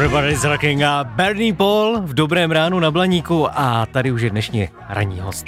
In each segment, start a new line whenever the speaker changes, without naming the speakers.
Everybody's Rocking a Bernie Paul v Dobrém ránu na Blaníku a tady už je dnešní ranní host.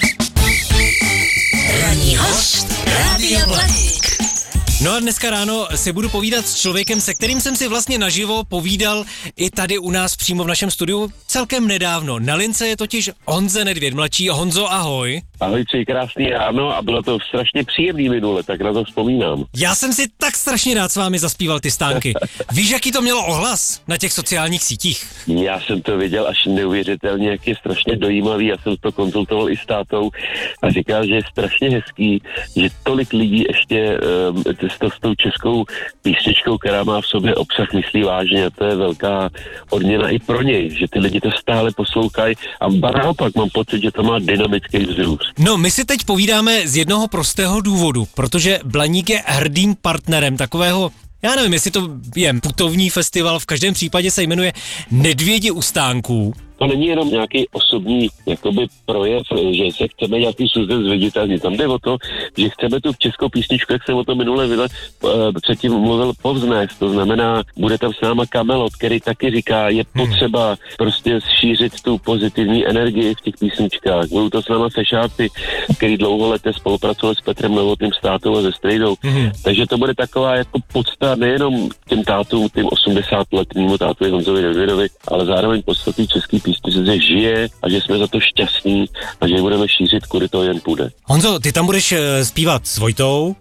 Ranní host Rádia Blaník.
No a dneska ráno si budu povídat s člověkem, se kterým jsem si vlastně naživo povídal i tady u nás přímo v našem studiu celkem nedávno. Na lince je totiž Honza Nedvěd mladší. Honzo, ahoj.
Ahoj, přeji krásný ráno a bylo to strašně příjemný minule, tak na to vzpomínám.
Já jsem si tak strašně rád s vámi zaspíval ty stánky. Víš, jaký to mělo ohlas na těch sociálních sítích?
Já jsem to viděl až neuvěřitelně, jak je strašně dojímavý, já jsem to konzultoval i s tátou a říkal, že je strašně hezký, že tolik lidí ještě s tou českou písničkou, která má v sobě obsah, myslí vážně a to je velká odměna i pro něj, že ty lidi to stále poslouchají a naopak mám pocit, že to má dynamický vzrůst.
No, my si teď povídáme z jednoho prostého důvodu, protože Blaník je hrdým partnerem takového, já nevím, jestli to je putovní festival, v každém případě se jmenuje Nedvědi u stánků.
To není jenom nějaký osobní jakoby projev, že se chceme nějaký způsobem zviditelnit. Tam jde o to, že chceme tu českou písničku, jak jsem o tom minule předtím mluvil, povznést. To znamená, bude tam s náma Kamelot, který taky říká, je potřeba prostě šířit tu pozitivní energii v těch písničkách. Budou to s náma fešáci, který dlouholetě spolupracovali s Petrem Novotným, s tátou a se Strejdou. Takže to bude taková jako podsta nejenom těm tátům, tím 80letnímu tátovi Honzovi Nedvědovi, ale zároveň podstatný český písničky, že žije a že jsme za to šťastní a že budeme šířit, kudy to jen půjde.
Honzo, ty tam budeš zpívat s Vojtou,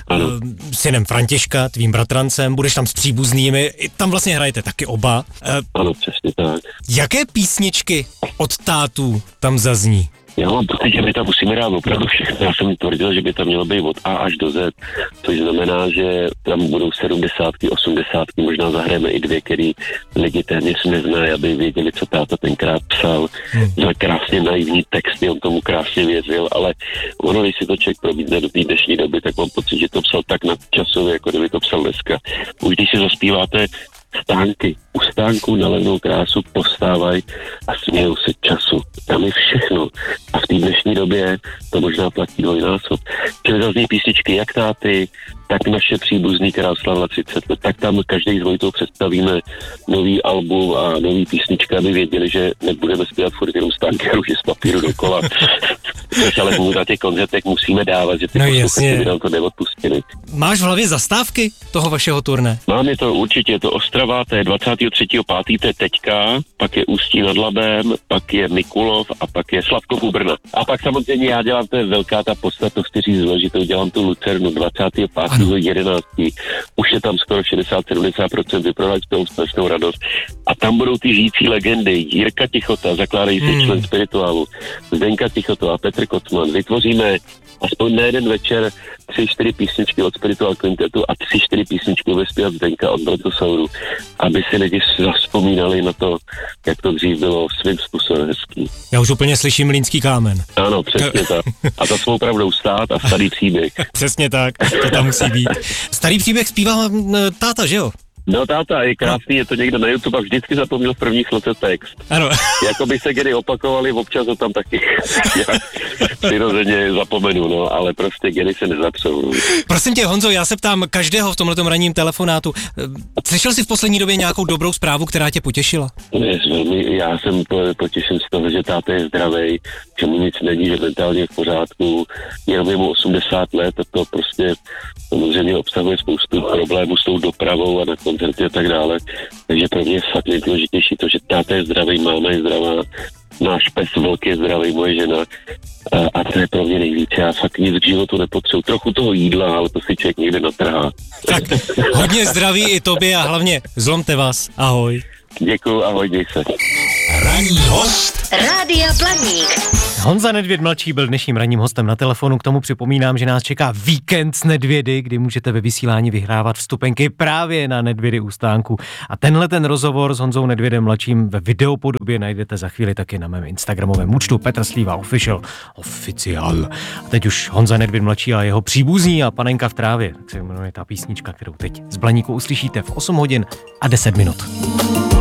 synem Františka, tvým bratrancem, budeš tam s příbuznými, tam vlastně hrajete taky oba.
Ano, přesně tak.
Jaké písničky od tátů tam zazní?
Já mám pocit, že my tam musíme dát opravdu všechno. Já jsem tvrdil, že by tam mělo být od A až do Z, což znamená, že tam budou 70, 80, možná zahrajeme i dvě, který lidi téměř neznají, aby věděli, co táta tenkrát psal. Za krásně naivní texty, on tomu krásně věřil, ale ono, když si to člověk probídne do té dnešní doby, tak mám pocit, že to psal tak nadčasově, jako kdyby to psal dneska. Už když si zaspíváte stánky, u stánku na levnou krásu postávají a smějou se času. Tam je všechno. A v té dnešní době to možná platí dvojnásob. Čili zazní písničky jak táty, tak naše příbuzný, která oslavila 30 let, tak tam každý s Vojtou představíme nový album a nový písnička, aby věděli, že nebudeme zpívat furt jenom stánky a růži z papíru dokola. Ale na těch koncertech musíme dávat, že ty posluchači by nám to neodpustili.
Máš v hlavě zastávky toho vašeho turné?
Mám je to určitě, je to Ostrava, to je 23.5., to je teďka, pak je Ústí nad Labem, pak je Mikulov a pak je Slavkov u Brna. A pak samozřejmě já dělám, to je velká ta podstata, chci říct důležitou, dělám tu Lucernu 25.11. Už je tam skoro 60-70%, vyprodali s tou strašnou radost. A tam budou ty žijící legendy, Jirka Tichota, zakládající člen Spirituálu, Zdenka Tichota a Petr Kocman. Vytvoříme aspoň na jeden večer 3-4 písničky od Spiritual Quintetu a 3-4 písničky bude zpívat Zdenka od Brontosauru, aby si lidi zavzpomínali na to, jak to dřív bylo svým způsobem hezký.
Já už úplně slyším Mlýnský kámen.
Ano, přesně tak. A za svou pravdou stát a starý příběh.
Přesně tak, to tam musí být. Starý příběh zpíval táta, že jo?
No táta, je krásný, je to někdo na YouTube a vždycky zapomněl v prvních sloce text.
Ano.
Jako by se kdy opakovali, občas ho tam taky přirozeně zapomenu, no, ale prostě kdy se nezapřou.
Prosím tě, Honzo, já se ptám každého v tomhletom ranním telefonátu. Slyšel jsi v poslední době nějakou dobrou zprávu, která tě potěšila?
Já jsem potěšen z toho, že táta je zdravej, že mu nic není, že mentálně v pořádku, jenom je mu 80 let a to prostě samozřejmě obsahuje spoustu problémů s tou dopravou a na koncerty a tak dále. Takže pro mě je fakt nejdůležitější to, že táta je zdravý, máma je zdravá, náš pes Vlk je zdravý, moje žena a to je pro mě nejvíc. Já fakt nic k životu nepotřebuji. Trochu toho jídla, ale to si člověk někde natrhá.
Tak hodně zdraví i tobě a hlavně zlomte vás. Ahoj.
Děkuju, ahoj, děj se.
Ranní host Rádia Blaník.
Honza Nedvěd mladší byl dnešním ranním hostem na telefonu. K tomu připomínám, že nás čeká víkend s Nedvědy, kdy můžete ve vysílání vyhrávat vstupenky právě na Nedvědy u stánku. A tenhle ten rozhovor s Honzou Nedvědem mladším ve videopodobě najdete za chvíli taky na mém instagramovém účtu Petr Slíva Oficial. A teď už Honza Nedvěd mladší a jeho příbuzní a Panenka v trávě, tak se jmenuje ta písnička, kterou teď z Blaníku uslyšíte v 8 hodin a 10 minut.